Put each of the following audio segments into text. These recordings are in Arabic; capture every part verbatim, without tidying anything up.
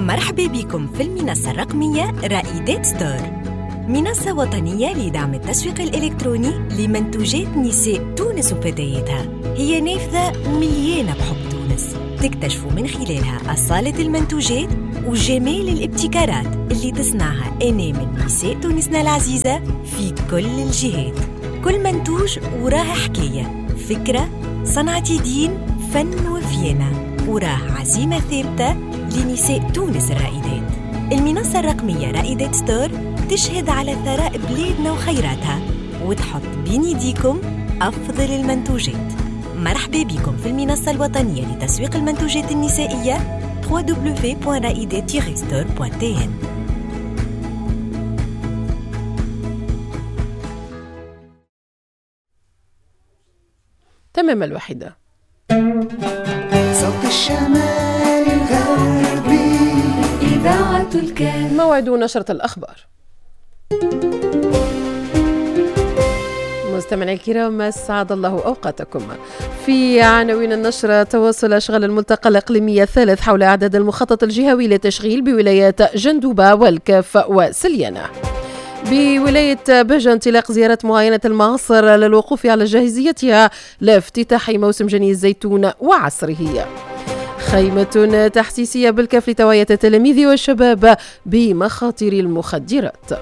مرحبا بكم في المنصة الرقمية رائدات ستور، منصة وطنية لدعم التسويق الإلكتروني لمنتوجات نساء تونس وفتياتها. هي نافذة مليانة بحب تونس، تكتشفوا من خلالها أصالة المنتوجات وجمال الابتكارات اللي تصنعها أنام من نساء تونسنا العزيزة في كل الجهات. كل منتوج وراه حكاية، فكرة، صنعة يدين، فن وفيانة، وراه عزيمة ثابتة لنساء تونس الرائدات. المنصة الرقمية رائدات ستور تشهد على ثراء بلادنا وخيراتها، وتحط بين يديكم أفضل المنتوجات. مرحبا بكم في المنصة الوطنية لتسويق المنتوجات النسائية دبليو دبليو دبليو دوت رائدات ستور دوت تي إن. تمام الوحيدة. صوت الشمال الغربي إذاعة الكاف. موعد نشرة الأخبار. مستمعينا الكرام، أسعد الله أوقاتكم. في عناوين النشرة: تواصل أشغال الملتقى الإقليمي الثالث حول إعداد المخطط الجهوي للتشغيل بولايات جندوبة والكاف وسليانة. بولاية بجة انطلاق زيارة معاينة المعاصر للوقوف على جاهزيتها لافتتاح موسم جني الزيتون وعصره. خيمة تحسيسية بالكاف لتوعية التلاميذ والشباب بمخاطر المخدرات.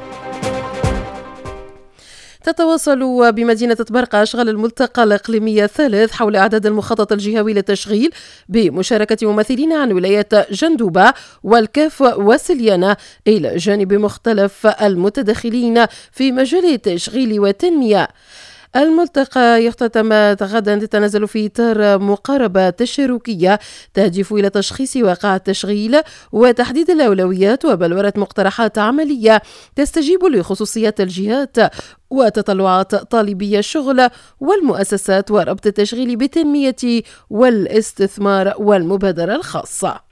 تتواصل بمدينة طبرقة أشغال الملتقى الإقليمي الثالث حول إعداد المخطط الجهوي للتشغيل بمشاركة ممثلين عن ولايات جندوبة والكاف وسليانة إلى جانب مختلف المتدخلين في مجال التشغيل والتنمية. الملتقى يختتم غدا يتنازل في إطار مقاربة تشاركية تهدف إلى تشخيص واقع التشغيل وتحديد الأولويات وبلورة مقترحات عملية تستجيب لخصوصيات الجهات وتطلعات طالبي الشغل والمؤسسات وربط التشغيل بالتنمية والاستثمار والمبادرة الخاصة.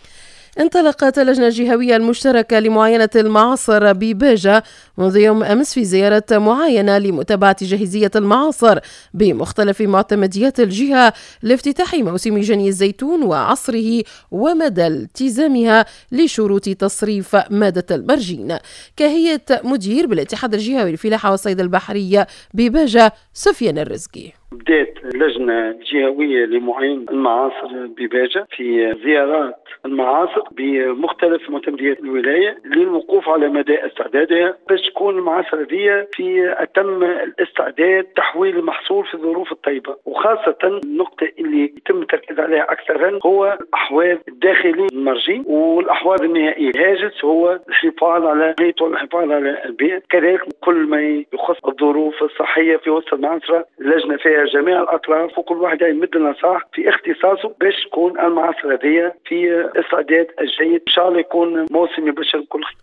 انطلقت اللجنة الجهوية المشتركة لمعاينة المعاصر بباجة منذ يوم أمس في زيارة معاينة لمتابعة جاهزية المعاصر بمختلف معتمديات الجهة لافتتاح موسم جني الزيتون وعصره ومدى التزامها لشروط تصريف مادة المرجين. كهيئة مدير بالاتحاد الجهوي للفلاحة والصيد البحرية بباجة سفيان الرزقي. بدأت اللجنة الجهوية لمعاينة المعاصر بباجة في زيارات المعاصر بمختلف معتمديات الولاية للوقوف على مدى استعدادها باش تكون المعاصر هذه في أتم الاستعداد تحويل المحصول في الظروف الطيبة، وخاصة النقطة اللي يتم التركيز عليها أكثرا هو الأحواض الداخلية المرجين والأحواض النهائية. الهاجس هو الحفاظ على البيت والحفاظ على البيئة، كذلك كل ما يخص الظروف الصحية في وسط المعاصرة اللجنة فيها جميع الأطراف وكل واحد يمد النصائح في اختصاصه باش تكون المعاصر هذه في استعداد الجيد. إن شاء الله يكون موسم يبشر بكل خير.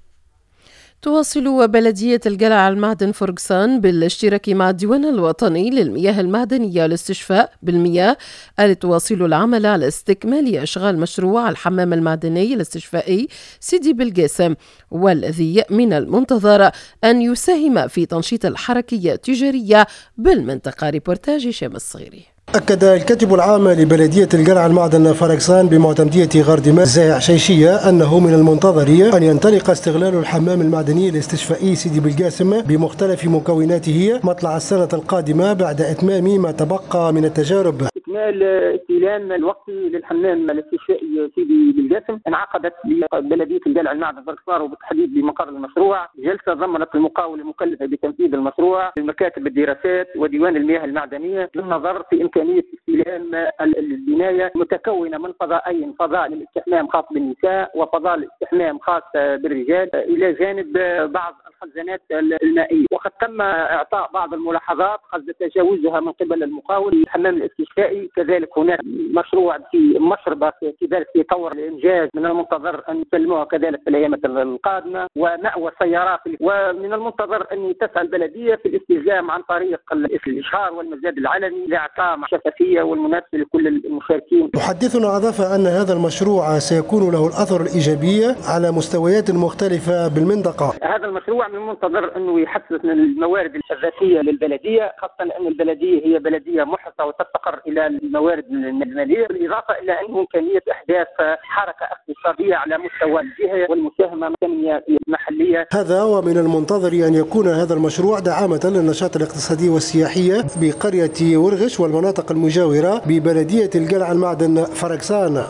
تواصل بلدية القلعة المعدن فرقسان بالاشتراك مع الديوان الوطني للمياه المعدنية والاستشفاء بالمياه تواصل العمل على استكمال أشغال مشروع الحمام المعدني الاستشفائي سيدي بالقاسم، والذي من المنتظر أن يساهم في تنشيط الحركية التجارية بالمنطقة. ريبورتاج هشام الصغيري. أكد الكاتب العام لبلدية القلعة المعدن فرقسان بمعتمدية غردمة زاهي عشيشية أنه من المنتظر أن ينطلق استغلال الحمام المعدني الاستشفائي سيدي بالقاسم بمختلف مكوناته مطلع السنة القادمة بعد إتمام ما تبقى من التجارب. استكمال استلام الوقتي للحمام الاستشفائي سيدي بالقاسم انعقدت ببلدية القلعة المعدن فرقسان وبالتحديد بمقر المشروع جلسة ضمنت المقاول المكلف بتنفيذ المشروع لمكاتب الدراسات وديوان المياه المعدنية للنظر في إمكانية استلام البناية متكونة من فضاءين، فضاء للاستحمام خاص بالنساء وفضاء للاستحمام خاص بالرجال، إلى جانب بعض الخزانات المائية. وقد تم إعطاء بعض الملاحظات قصد تجاوزها من قبل المقاول. الحمام الاستشفائي كذلك هناك مشروع في مشربة كذلك في طور الإنجاز من المنتظر أن يسلموها كذلك في الأيام القادمة، ومأوى سيارات، ومن المنتظر أن تسعى البلدية في الاستلزام عن طريق الإشهار والمزاد العلني لإعطاء شفافية والمناسبة لكل المشاركين. محدثنا أضاف أن هذا المشروع سيكون له الأثر الإيجابي على مستويات مختلفة بالمنطقة. هذا المشروع من المنتظر أنه يحسن الموارد الذاتية للبلدية، خاصة أن البلدية هي بلدية محرصة وتفتقر إلى الموارد المالية، بالإضافة إلى أنه إمكانية إحداث حركة اقتصادية على مستوى الجهة والمساهمة التنمية المحلية. هذا ومن المنتظر أن يكون هذا المشروع دعامة للنشاط الاقتصادي والسياحي بقرية ورغش والمناطق المجاورة ببلدية القلعة المعدن فرقسان.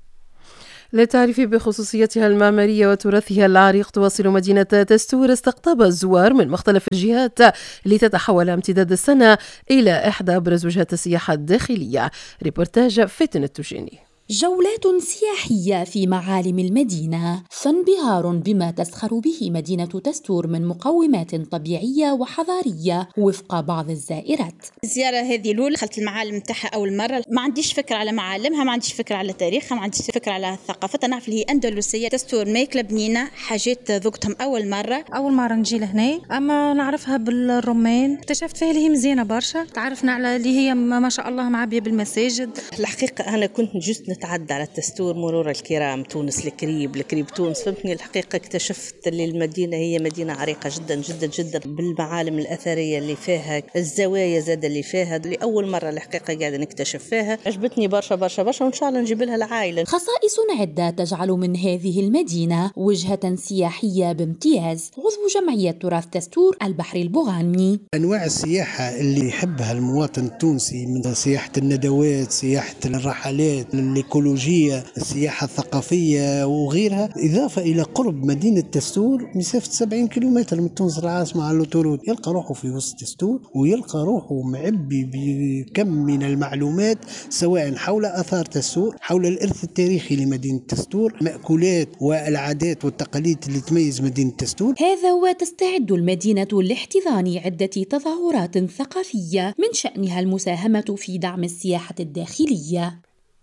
للتعريف بخصوصيتها المعمارية وتراثها العريق، تواصل مدينة تستور استقطاب الزوار من مختلف الجهات لتتحول امتداد السنة إلى إحدى أبرز وجهات السياحة الداخلية. ريبورتاج فتن التجيني. جولات سياحية في معالم المدينة، فانبهار بما تزخر به مدينة تستور من مقومات طبيعية وحضارية وفق بعض الزائرات. الزيارة هذه الأولى دخلت المعالم نتاعها أول مرة، ما عنديش فكرة على معالمها، ما عنديش فكرة على تاريخها، ما عنديش فكرة على ثقافتها، نعرف اللي هي أندلسية. تستور ماكلة بنينة، حاجات ذقتهم أول مرة أول مرة نجي لهنا، أما نعرفها بالرومان، اكتشفت فيها اللي هي مزينة برشا، تعرفنا على اللي هي ما شاء الله معبية بالمساجد. الحقيقة أنا كنت جست تعدى على التستور مرور الكرام، تونس الكريب الكريب تونس، فهمتني. الحقيقة اكتشفت اللي المدينة هي مدينة عريقة جدا جدا جدا، بالمعالم الأثرية اللي فيها، الزوايا زاد اللي فيها، اللي أول مرة الحقيقة قاعدة نكتشف فيها، عجبتني برشا برشا برشا، وإن شاء الله نجيب لها العائلة. خصائص عدة تجعل من هذه المدينة وجهة سياحية بامتياز. عضو جمعية تراث تستور البحر البوغاني. أنواع السياحة اللي يحبها المواطن التونسي من سياحة الندوات، سياحة الرحلات، الإيكولوجية، السياحة الثقافية وغيرها، إضافة إلى قرب مدينة تستور مسافة سبعين كيلومتر من تونس العاصمة على الأوتورود، يلقى روحه في وسط تستور ويلقى روحه معبي بكم من المعلومات، سواء حول آثار تستور، حول الإرث التاريخي لمدينة تستور، مأكولات والعادات والتقاليد اللي تميز مدينة تستور. هذا وتستعد المدينة لاحتضان عدة تظاهرات ثقافية من شأنها المساهمة في دعم السياحة الداخلية.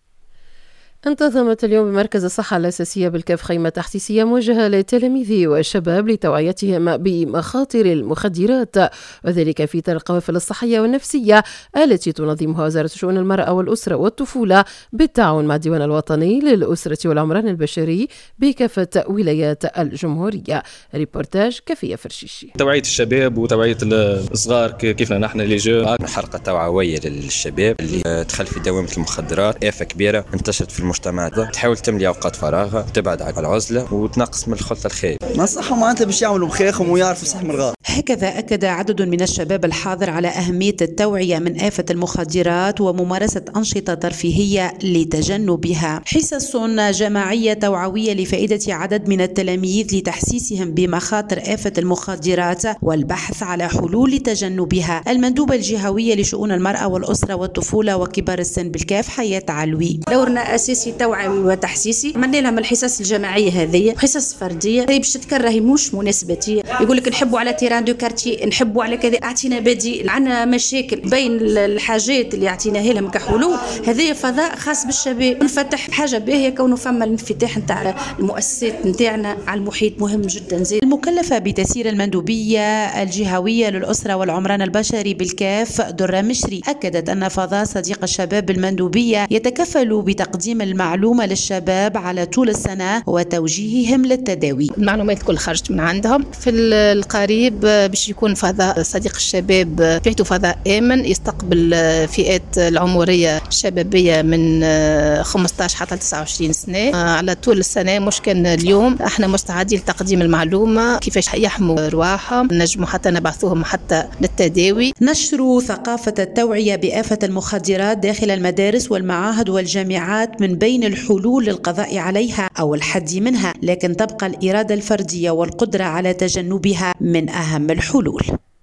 انتظمت اليوم بمركز الصحة الأساسية بالكاف خيمة تحسيسية موجهة للتلاميذ والشباب لتوعيتهم بمخاطر المخدرات، وذلك في إطار القوافل الصحية والنفسية التي تنظمها وزارة شؤون المرأة والأسرة والطفولة بالتعاون مع الديوان الوطني للأسرة والعمران البشري بكافة ولايات الجمهورية. ريبورتاج كفية فرشيشي. توعية الشباب وتوعية الصغار كيفنا نحن اللي جو حلقة توعوية للشباب اللي دخل في دوامة المخدرات، آفة كبيرة انتشرت في المجتمع، تحاول تملي أوقات فراغها، تبعد عن العزلة وتنقص من الخلطة الخير. نصحهم معناتها باش يعملوا بخيرهم ويعرفوا صح من الغلط. هكذا أكد عدد من الشباب الحاضر على أهمية التوعية من آفة المخدرات وممارسة أنشطة ترفيهية لتجنبها. حصص جماعية توعوية لفائدة عدد من التلاميذ لتحسيسهم بمخاطر آفة المخدرات والبحث على حلول تجنبها. المندوبة الجهوية لشؤون المرأة والأسرة والطفولة وكبار السن بالكاف حياة علوي. دورنا أساسي توعوي وتحسيسي، عملنا لهم الحصص الجماعية هذه، حصص فردية هي باش تكرهي مش مناسبتي، يقول لك نحبوا على تيران دو كارتي، نحبوا على كذا، اعطينا بديل، عندنا مشاكل بين الحاجات اللي اعطيناها لهم كحلول، هذا فضاء خاص بالشباب، نفتح حاجة باهية كونه فما الانفتاح نتاع المؤسسات نتاعنا على المحيط مهم جدا. زي المكلفة بتسيير المندوبية الجهوية للأسرة والعمران البشري بالكاف درة مشري أكدت أن فضاء صديق الشباب بالمندوبية يتكفل بتقديم المعلومة للشباب على طول السنة وتوجيههم للتداوي. المعلومات كل خرجت من عندهم. في القريب باش يكون فضاء صديق الشباب، فيته فضاء آمن يستقبل فئات العمرية الشبابية من خمسة عشر حتى تسعة وعشرين سنة على طول السنة، مش كان اليوم. احنا مستعدين لتقديم المعلومة كيفاش يحموا رواحهم، نجموا حتى نبعثوهم حتى للتداوي. نشر ثقافة التوعية بآفة المخدرات داخل المدارس والمعاهد والجامعات من بين الحلول للقضاء عليها أو الحد منها، لكن تبقى الإرادة الفردية والقدرة على تجنبها من أهم الحلول.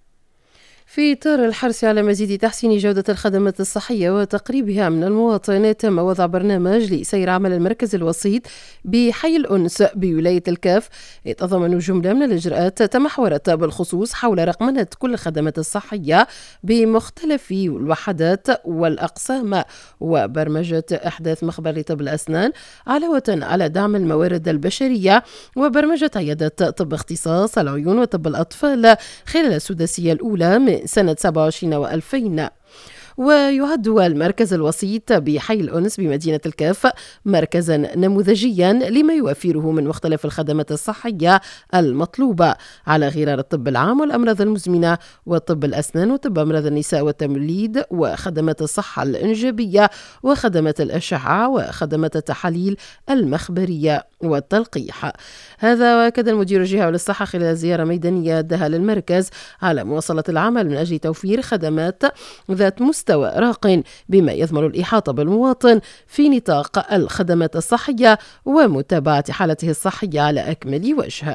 في إطار الحرص على مزيد تحسين جودة الخدمات الصحية وتقريبها من المواطن، تم وضع برنامج لسير عمل المركز الوسيط بحي الأنس بولاية الكاف يتضمن جملة من الإجراءات تمحورت بالخصوص حول رقمنة كل الخدمات الصحية بمختلف الوحدات والأقسام، وبرمجة إحداث مخبر لطب الأسنان علاوة على دعم الموارد البشرية، وبرمجة عيادات طب اختصاص العيون وطب الأطفال خلال السداسية الأولى من سنة سبعة وعشرين وألفين. ويعد المركز الوسيط بحي الأنس بمدينة الكاف مركزا نموذجيا لما يوفره من مختلف الخدمات الصحية المطلوبة على غرار الطب العام والأمراض المزمنة وطب الأسنان وطب أمراض النساء والتمريض وخدمات الصحة الإنجابية وخدمات الأشعة وخدمات التحاليل المخبرية والتلقيح. هذا وأكد المدير الجهوي للصحة خلال زيارة ميدانية أدها للمركز على مواصلة العمل من أجل توفير خدمات ذات مستوى راق بما يضمن الإحاطة بالمواطن في نطاق الخدمات الصحية ومتابعة حالته الصحية على أكمل وجه.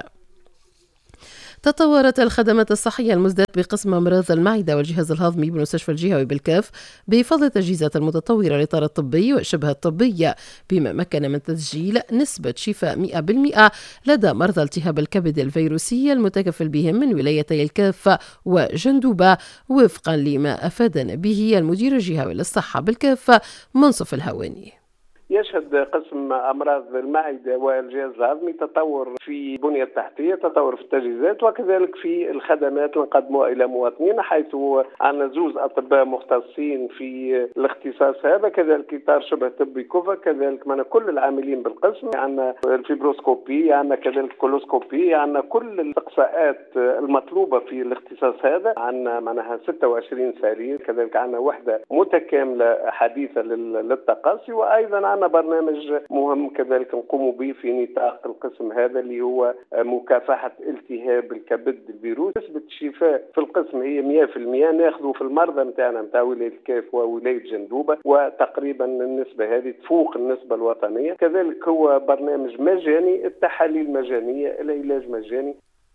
تطورت الخدمات الصحية المزداد بقسم أمراض المعدة والجهاز الهضمي بالمستشفى الجهوي بالكاف بفضل التجهيزات المتطورة للإطار الطبي والشبه الطبية بما مكن من تسجيل نسبة شفاء مئة بالمئة لدى مرضى التهاب الكبد الفيروسي المتكفل بهم من ولايتي الكاف وجندوبة وفقا لما أفادنا به المدير الجهوي للصحة بالكاف منصف الهواني. يشهد قسم أمراض المعدة والجهاز الهضمي تطور في البنية التحتية، تطور في التجهيزات وكذلك في الخدمات اللي نقدموها إلى مواطنين، حيث عندنا زوز أطباء مختصين في الاختصاص هذا، كذلك إطار شبه طبي كوفا، كذلك معنا كل العاملين بالقسم، عندنا الفيبروسكوبي، عندنا كذلك الكولوسكوبي، عندنا كل الاستقصاءات المطلوبة في الاختصاص هذا، عندنا معناها ستة وعشرين سرير، كذلك عندنا وحدة متكاملة حديثة للتقاصي، وأيضا عندنا برنامج مهم كذلك نقوم به في نطاق القسم هذا اللي هو مكافحة التهاب الكبد الفيروسي. نسبة الشفاء في القسم هي مئة بالمئة، ناخذوا في المرضى نتاعنا نتاع ولاية الكاف وولاية جندوبة، وتقريبا النسبة هذه تفوق النسبة الوطنية. كذلك هو برنامج مجاني، التحاليل مجانية، العلاج مجاني.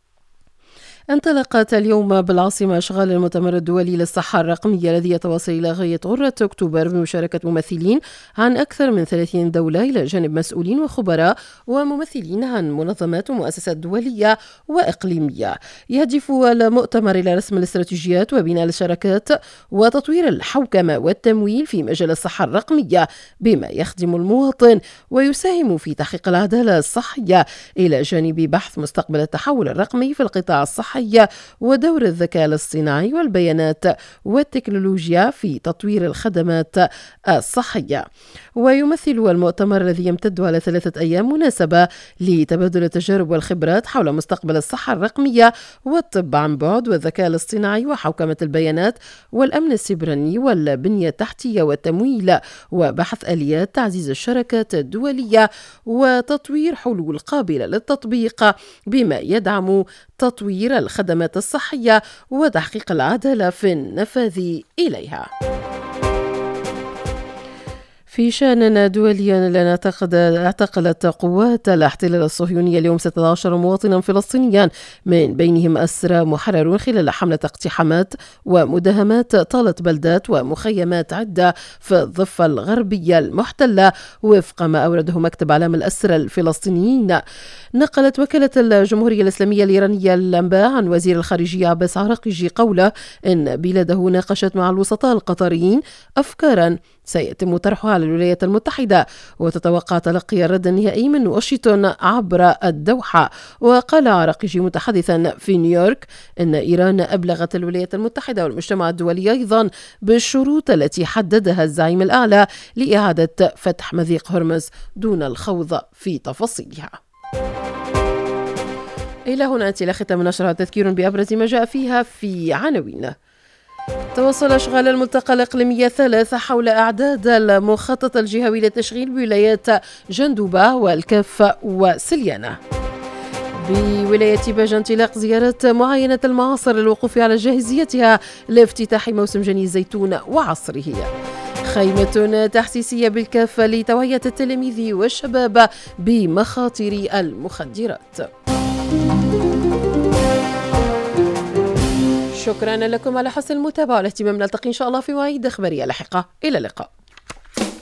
انطلقت اليوم بالعاصمة أشغال المؤتمر الدولي للصحة الرقمية الذي يتواصل إلى غاية غرة أكتوبر بمشاركة ممثلين عن أكثر من ثلاثين دولة إلى جانب مسؤولين وخبراء وممثلين عن منظمات ومؤسسات دولية وإقليمية. يهدف المؤتمر إلى رسم الاستراتيجيات وبناء الشراكات وتطوير الحوكمة والتمويل في مجال الصحة الرقمية بما يخدم المواطن ويساهم في تحقيق العدالة الصحية إلى جانب بحث مستقبل التحول الرقمي في القطاع الصحي ودور الذكاء الاصطناعي والبيانات والتكنولوجيا في تطوير الخدمات الصحية. ويمثل المؤتمر الذي يمتد على ثلاثة أيام مناسبة لتبادل التجارب والخبرات حول مستقبل الصحة الرقمية والطب عن بعد والذكاء الاصطناعي وحوكمة البيانات والأمن السيبراني والبنية التحتية والتمويل وبحث آليات تعزيز الشراكات الدولية وتطوير حلول قابلة للتطبيق بما يدعم تطوير الخدمات الصحية وتحقيق العدالة في النفاذ إليها. في شأن دولي اعتقلت قوات الاحتلال الصهيونية اليوم ستة عشر مواطنا فلسطينيا من بينهم أسرى محررون خلال حملة اقتحامات ومداهمات طالت بلدات ومخيمات عدة في الضفة الغربية المحتلة وفق ما أورده مكتب إعلام الأسرى الفلسطينيين. نقلت وكالة الجمهورية الإسلامية الإيرانية الأنباء عن وزير الخارجية عباس عراقجي قوله إن بلاده ناقشت مع الوسطاء القطريين أفكارا سيتم طرحها على الولايات المتحدة وتتوقع تلقي الرد النهائي من واشنطن عبر الدوحة. وقال عراقجي متحدثا في نيويورك إن إيران أبلغت الولايات المتحدة والمجتمع الدولي أيضا بالشروط التي حددها الزعيم الأعلى لإعادة فتح مضيق هرمز دون الخوض في تفاصيلها. إلى هنا أنت إلى ختام النشرة تذكير بأبرز ما جاء فيها في عناوين. تواصل أشغال الملتقى الإقليمي الثالث حول أعداد المخطط الجهوي للتشغيل بولايات جندوبة والكاف وسليانة. بولاية باجة انطلاق زيارة معاينة المعاصر للوقوف على جاهزيتها لافتتاح موسم جني الزيتون وعصره. خيمة تحسيسية بالكاف لتوعية التلاميذ والشباب بمخاطر المخدرات. شكرا لكم على حسن المتابعة والاهتمام. نلتقي إن شاء الله في مواعيد إخبارية لاحقة. إلى اللقاء.